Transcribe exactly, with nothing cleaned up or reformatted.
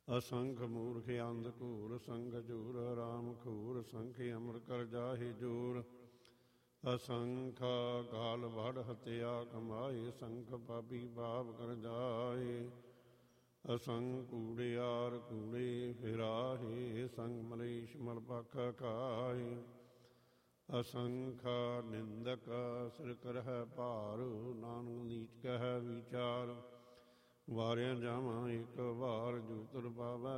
ਅਸੰਖ ਮੂਰਖ ਅੰਧ ਘੂਰ ਸੰਗ ਜੂਰ ਰਾਮ ਖੂਰ ਸੰਖ ਅਮਰ ਕਰ ਜਾਹਿ ਜੂਰ ਅਸੰਖ ਗਾਲ ਵੜ ਹਤਿਆ ਕਮਾਏ ਸੰਖ ਪਾਪੀ ਪਾਪ ਕਰ ਜਾਏ ਅਸੰਖ ਕੂੜਿਆਰ ਕੂੜੇ ਫਿਰਾਹੇ ਸੰਗ ਮਲੇਸ਼ ਮਲ ਪਖ ਖਾਏ ਅਸੰਖ ਨਿੰਦਕ ਸਿਰ ਕਰਹਿ ਭਾਰ ਨਾਨਕ ਨੀਚ ਕਹਿ ਵਿਚਾਰ ਵਾਰਿਆ ਜਾਵਾਂ ਇੱਕ ਵਾਰ ਜੁਤਰ ਪਾਵੈ